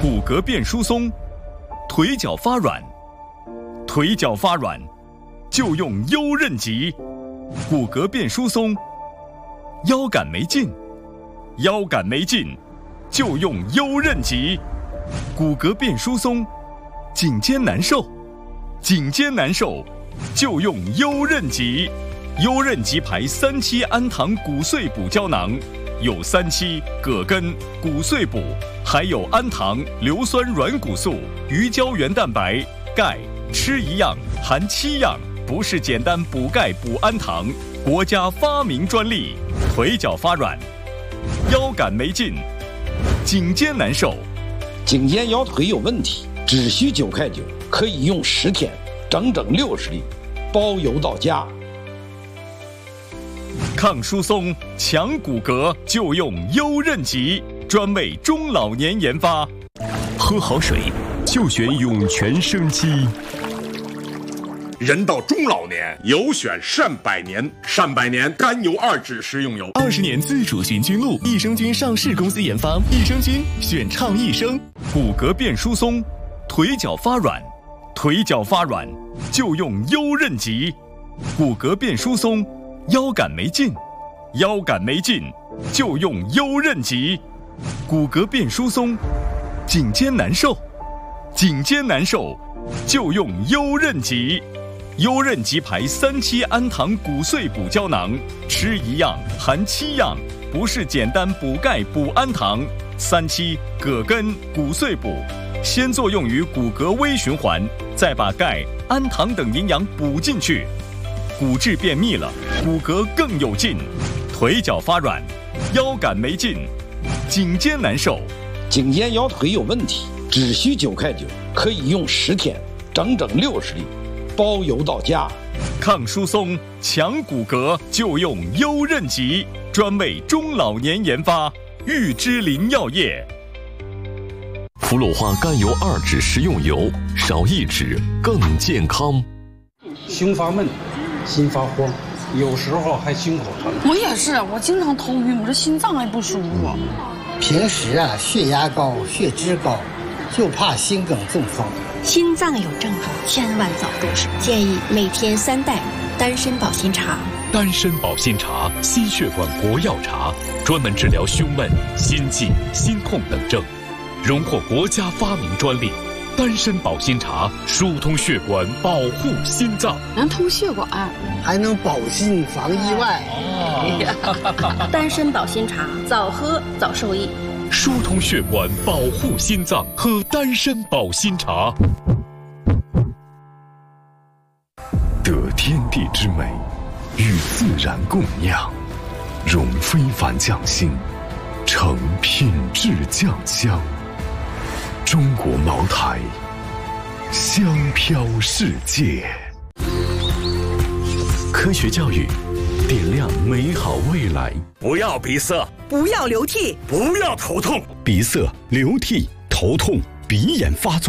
骨骼变疏松，腿脚发软，腿脚发软就用优韧脊。骨骼变疏松，腰杆没劲，腰杆没劲就用优韧脊。骨骼变疏松，颈肩难受，颈肩难受就用优韧脊。优韧脊牌3期氨糖骨碎补胶囊，有3期、葛根、骨碎补，还有氨糖、硫酸软骨素、鱼胶原蛋白、钙，吃一样含7样，不是简单补钙补氨糖，国家发明专利。腿脚发软，腰杆没劲，颈肩难受， 颈肩腰腿有问题，只需9块9，可以用10天，整整60粒，包邮到家。 抗疏松、强骨骼就用优韧脊，专为中老年研发。 喝好水就选涌泉生机。 人到中老年，有选善百年。善百年甘油2酯食用油 ，20年自主寻菌露，益生菌上市公司研发，益生菌选畅益生。 骨骼变疏松，腿脚发软，腿脚发软就用优韧脊。骨骼变疏松，腰杆没劲，腰杆没劲就用优韧脊。骨骼变疏松，颈肩难受，颈肩难受就用优韧脊。优韧脊牌3期氨糖骨碎补胶囊，吃一样含7样，不是简单补钙补氨糖。3期、葛根、骨碎补，先作用于骨骼微循环，再把钙、氨糖等营养补进去，骨质变密了，骨骼更有劲。腿脚发软，腰杆没劲，颈肩难受， 颈肩腰腿有问题，只需9块9，可以用10天，整整60粒，包邮到家。 抗疏松、强骨骼就用优韧脊，专为中老年研发。玉芝林药业。 氟鲁化甘油2酯食用油，少1酯更健康。 胸发闷，心发慌，有时候还心口疼。 我也是，我经常头晕，我这心脏还不舒服。 平时血压高、血脂高，就怕心梗中风。 心脏有症状，千万早重视。建议每天3袋丹参保心茶。 丹参保心茶，心血管国药茶，专门治疗胸闷、心悸、心痛等症，荣获国家发明专利。丹参保心茶疏通血管，保护心脏， 能通血管， 还能保心防意外。 丹参保心茶，早喝早受益。 疏通血管，保护心脏，喝丹参保心茶。得天地之美，与自然共酿，融非凡匠心，成品质酱香。中国茅台，香飘世界。科学教育，点亮美好未来。 不要鼻塞， 不要流涕， 不要头痛。 鼻塞、流涕、头痛、鼻炎发作。